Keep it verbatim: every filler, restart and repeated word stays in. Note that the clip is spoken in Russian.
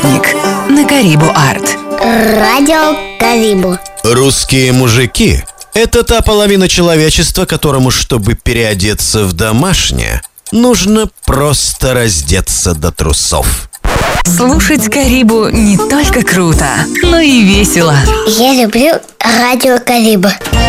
праздник на Карибу Арт. Радио Карибу. Русские мужики – это та половина человечества, которому, чтобы переодеться в домашнее, нужно просто раздеться до трусов. Слушать Карибу не только круто, но и весело. Я люблю Радио Карибу.